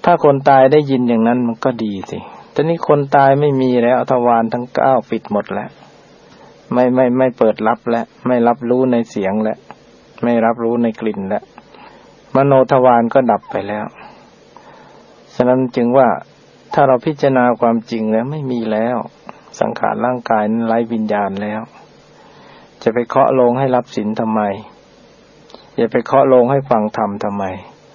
ถ้าคนตายได้ยินอย่างนั้นมันก็ดีสิแต่นี่คนตายไม่มีแล้วทวารทั้ง9ปิดหมดแล้วไม่เปิดรับแล้วไม่รับรู้ในเสียงแล้วไม่รับรู้ในกลิ่นแล้วมโนทวารก็ดับไปแล้วฉะนั้นจึงว่าถ้าเราพิจารณาความจริงแล้วไม่มีแล้วสังขารร่างกายนั้นไร้วิญญาณแล้วจะไปเคาะโลงให้รับศีลทำไมอย่าไปเคาะโลงให้ฟังธรรมทำไม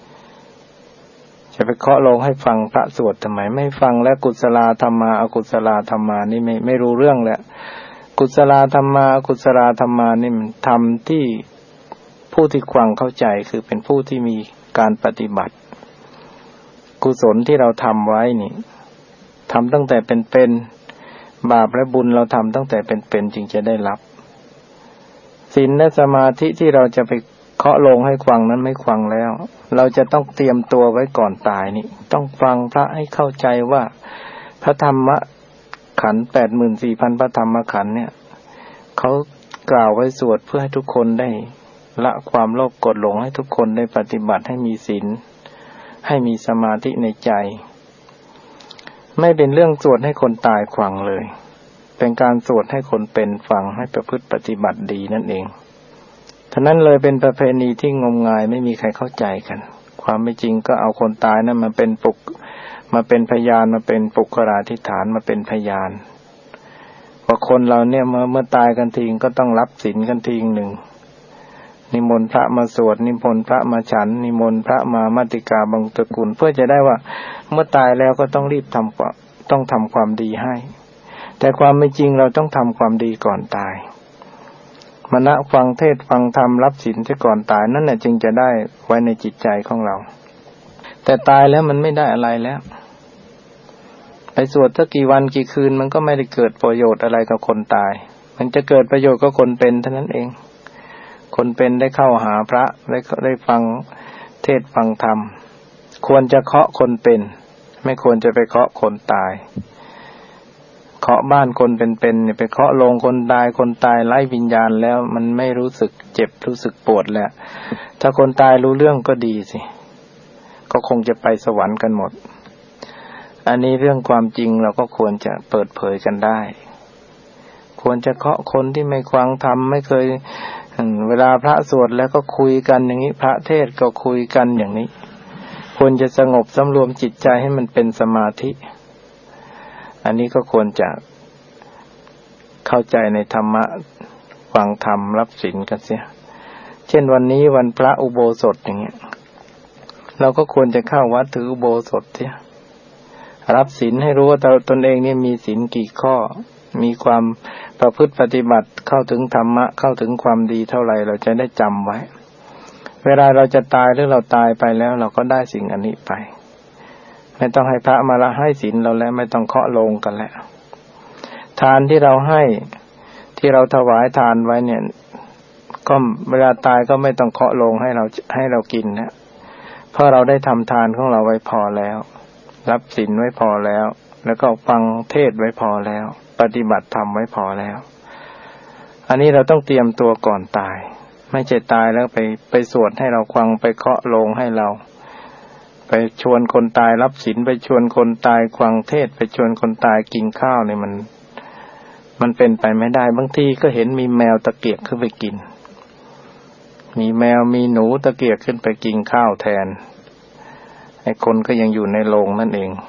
จะไปเคาะโลงให้ฟังพระสวดทำไมไม่ฟังแล้วกุศลธรรมาอกุศลธรรมานี่ไม่รู้เรื่องแล้วกุศลธรรมาอกุศลธรรมานี่มันธรรมที่ผู้ที่ฟังเข้าใจคือเป็นผู้ที่มีการปฏิบัติกุศลที่เราทำไว้นี่ทำตั้งแต่เป็นบาปและบุญเราทำตั้งแต่เป็นจึงจะได้รับศีลและสมาธิที่เราจะไปเคาะโลงให้ฟังนั้นไม่ฟังแล้วเราจะต้องเตรียมตัวไว้ก่อนตายนี่ต้องฟังพระให้เข้าใจว่าพระธรรมขันธ์ 84,000 พระธรรมขันธ์เนี่ยเขากล่าวไว้สวดเพื่อให้ทุกคนได้ละความโลภโกรธหลงให้ทุกคนได้ปฏิบัติให้มีศีลให้มีสมาธิในใจไม่เป็นเรื่องสวดให้คนตายฟังเลยเป็นการสวดให้คนเป็นฟังให้ประพฤติปฏิบัติดีนั่นเองฉะนั้นเลยเป็นประเพณีที่งมงายไม่มีใครเข้าใจกันความไม่จริงก็เอาคนตายนั้นมาเป็นพยานมาเป็นปุคราธิฐานมาเป็นพยานว่าคนเราเนี่ยเมื่อตายกันทีก็ต้องรับศีลกันทีหนึ่งนิมนต์พระมาสวดนิมนต์พระมาฉันนิมนต์พระมามัตติกาบังตระกุลเพื่อจะได้ว่าเมื่อตายแล้วก็ต้องรีบทำความดีให้แต่ความไม่จริงเราต้องทำความดีก่อนตายมณะฟังเทศฟังธรรมรับศีลที่ก่อนตายนั่นแหละจึงจะได้ไว้ในจิตใจของเราแต่ตายแล้วมันไม่ได้อะไรแล้วไปสวดสักกี่วันกี่คืนมันก็ไม่ได้เกิดประโยชน์อะไรกับคนตายมันจะเกิดประโยชน์กับคนเป็นเท่านั้นเองคนเป็นได้เข้าหาพระได้ฟังเทศฟังธรรมควรจะเคาะคนเป็นไม่ควรจะไปเคาะคนตายเคาะบ้านคนเป็นเนี่ยไปเคาะโลงคนตายไร้วิญญาณแล้วมันไม่รู้สึกเจ็บรู้สึกปวดแล้วถ้าคนตายรู้เรื่องก็ดีสิก็คงจะไปสวรรค์กันหมดอันนี้เรื่องความจริงเราก็ควรจะเปิดเผยกันได้ควรจะเคาะคนที่ไม่ฟังธรรมไม่เคยเวลาพระสวดแล้วก็คุยกันอย่างนี้พระเทศก็คุยกันอย่างนี้ควรจะสงบสำรวมจิตใจให้มันเป็นสมาธิอันนี้ก็ควรจะเข้าใจในธรรมะฟังธรรมรับศีลกันเสียเช่นวันนี้วันพระอุโบสถอย่างเงี้ยเราก็ควรจะเข้าวัดถืออุโบสถเสียรับศีลให้รู้ว่าตนเองนี่มีศีลกี่ข้อมีความประพฤติปฏิบัติเข้าถึงธรรมะเข้าถึงความดีเท่าไหร่เราจะได้จำไว้เวลาเราจะตายหรือเราตายไปแล้วเราก็ได้สิ่งอันนี้ไปไม่ต้องให้พระมาละให้ศีลเราแล้วไม่ต้องเคาะโลงกันแล้วทานที่เราให้ที่เราถวายทานไว้เนี่ยก็เวลาตายก็ไม่ต้องเคาะโลงให้เรากินนะเพราะเราได้ทำทานของเราไว้พอแล้วรับศีลไว้พอแล้วแล้วก็ฟังเทศไว้พอแล้วปฏิบัติธรรมไว้พอแล้วอันนี้เราต้องเตรียมตัวก่อนตายไม่ใช่ตายแล้วไปสวดให้เราฟังไปเคาะโลงให้เราไปชวนคนตายรับศีลไปชวนคนตายฟังเทศไปชวนคนตายกินข้าวเนี่ยมันเป็นไปไม่ได้บางทีก็เห็นมีแมวตะเกียกขึ้นไปกินมีแมวมีหนูตะเกียกขึ้นไปกินข้าวแทนไอ้คนก็ยังอยู่ในโรงนั่นเอง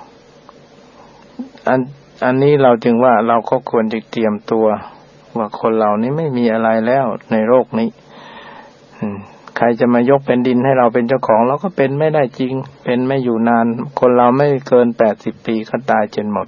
อันนี้เราจึงว่าเราก็ควรจะเตรียมตัวว่าคนเรานี้ไม่มีอะไรแล้วในโลกนี้ใครจะมายกเป็นดินให้เราเป็นเจ้าของเราก็เป็นไม่ได้จริงเป็นไม่อยู่นานคนเราไม่เกิน80 ปีก็ตายจนหมด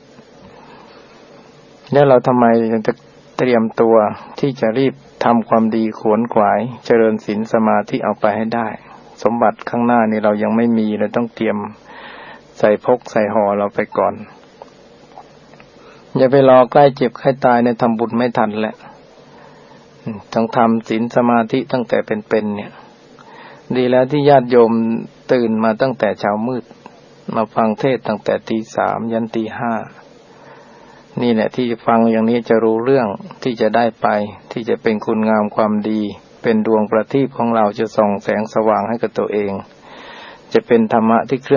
แล้วเราทำไมจะเตรียมตัวที่จะรีบทำความดีขวนขวายเจริญศีลสมาธิเอาไปให้ได้สมบัติข้างหน้านี่เรายังไม่มีเราต้องเตรียมใส่พกใส่ห่อเราไปก่อนอย่าไปรอใกล้เจ็บใกล้ตายเนี่ยทำบุญไม่ทันแหละต้องทำศีลสมาธิตั้งแต่เป็นเนี่ยดีแล้วที่ญาติโยมตื่นมาตั้งแต่เช้ามืดมาฟังเทศตั้งแต่ตี 3ยันตี 5นี่แหละที่ฟังอย่างนี้จะรู้เรื่องที่จะได้ไปที่จะเป็นคุณงามความดีเป็นดวงประทีปของเราจะส่องแสงสว่างให้กับตัวเองจะเป็นธรรมะที่